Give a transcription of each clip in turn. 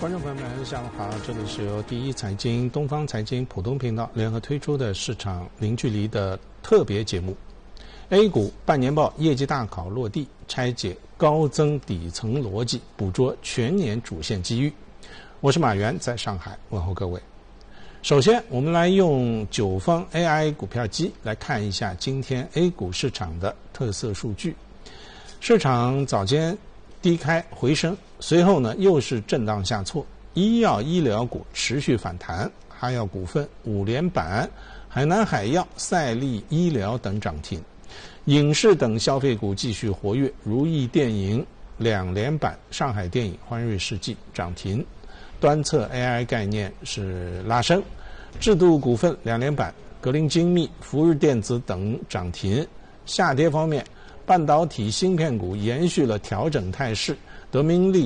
观众朋友们，下午好！这里是由第一财经、东方财经普通频道联合推出的市场零距离的特别节目。A 股半年报业绩大考落地，拆解高增底层逻辑，捕捉全年主线机遇。我是马原，在上海问候各位。首先，我们来用9方 AI 股票机来看一下今天 A 股市场的特色数据。市场早间低开回升，随后呢又是震荡下挫，医药医疗股持续反弹，哈药股份、5连板、海南海药、赛力医疗等涨停，影视等消费股继续活跃，如意电影2连板，上海电影、欢瑞世纪涨停，端测 AI 概念是拉升，制度股份2连板，格林精密、福日电子等涨停。下跌方面，半导体芯片股延续了调整态势，德明利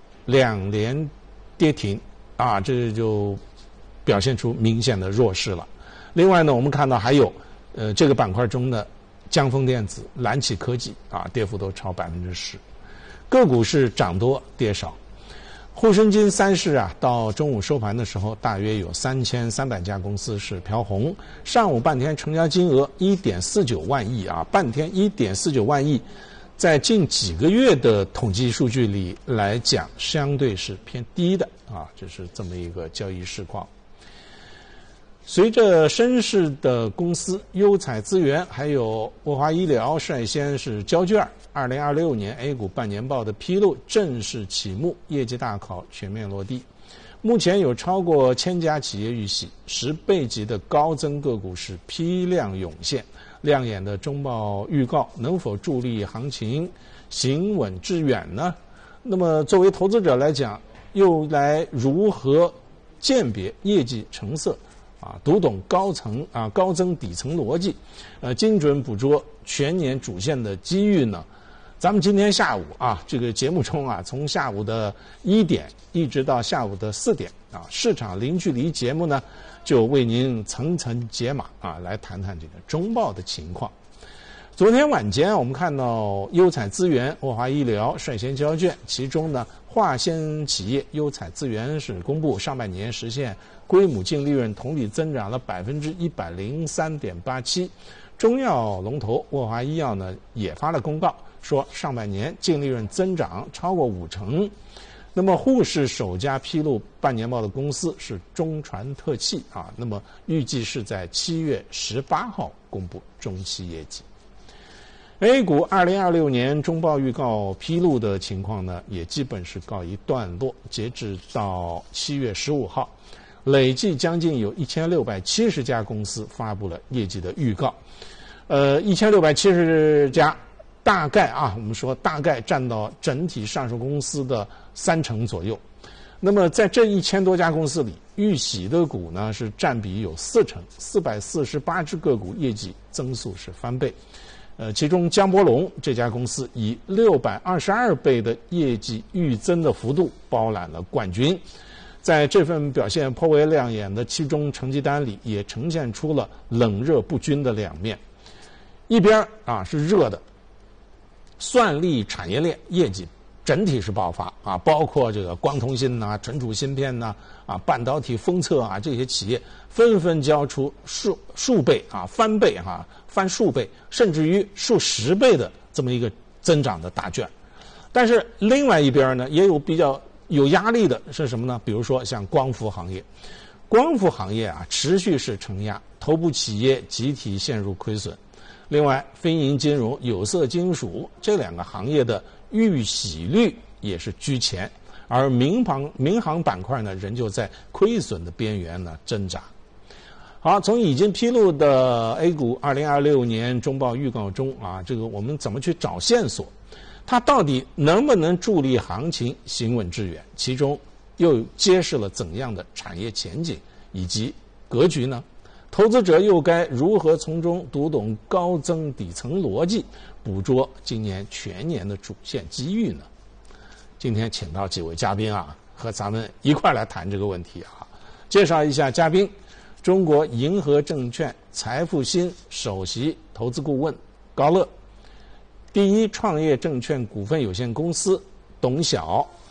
2连跌停啊，这就表现出明显的弱势了。另外呢，我们看到还有这个板块中的江锋电子、蓝启科技啊，跌幅都超10%。个股是涨多跌少。沪深金30啊，到中午收盘的时候，大约有3300家公司是飘红。上午半天成交金额1.49万亿啊，半天1.49万亿，在近几个月的统计数据里来讲，相对是偏低的啊，这是这么一个交易市况。随着深市的公司优彩资源还有沃华医疗率先是交卷，2026年 A 股半年报的披露正式启幕，业绩大考全面落地。目前有超过1000家企业预喜，10倍级的高增个股是批量涌现，亮眼的中报预告能否助力行情行稳致远呢？那么作为投资者来讲，又来如何鉴别业绩成色？读懂高增底层逻辑，精准捕捉全年主线的机遇呢？咱们今天下午啊，这个节目中啊，从下午的1点一直到下午的4点啊，市场零距离节目呢，就为您层层解码啊，来谈谈这个中报的情况。昨天晚间，我们看到优彩资源、沃华医疗率先交卷，其中呢，化纤企业优彩资源是公布上半年实现归母净利润同比增长了103.87%，中药龙头沃华医药呢也发了公告，说上半年净利润增长超过50%。那么沪市首家披露半年报的公司是中传特气啊，那么预计是在7月18号公布中期业绩。A 股2026年中报预告披露的情况呢，也基本是告一段落。截至到7月15号，累计将近有1670家公司发布了业绩的预告。1670家，大概啊，我们说大概占到整体上市公司的30%左右。那么在这1000多家公司里，预喜的股呢是占比有40%，448只个股业绩增速是翻倍。其中江波龙这家公司以622倍的业绩预增的幅度包揽了冠军，在这份表现颇为亮眼的期中成绩单里，也呈现出了冷热不均的两面。一边啊是热的，算力产业链业绩整体是爆发啊，包括这个光通信呐、存储芯片呐、半导体封测啊，这些企业纷纷交出数倍啊、翻倍啊、翻数倍，甚至于数10倍的这么一个增长的大卷。但是另外一边呢，也有比较有压力的是什么呢？比如说像光伏行业，光伏行业啊持续是承压，头部企业集体陷入亏损。另外，非银金融、有色金属这2个行业的预喜率也是居前，而民航板块呢，仍旧在亏损的边缘呢挣扎。好，从已经披露的 A 股2026年中报预告中啊，这个我们怎么去找线索？它到底能不能助力行情行稳致远？其中又揭示了怎样的产业前景以及格局呢？投资者又该如何从中读懂高增底层逻辑，捕捉今年全年的主线机遇呢？今天请到几位嘉宾啊，和咱们一块来谈这个问题啊。介绍一下嘉宾：中国银河证券财富新首席投资顾问高乐，第一创业证券股份有限公司董晓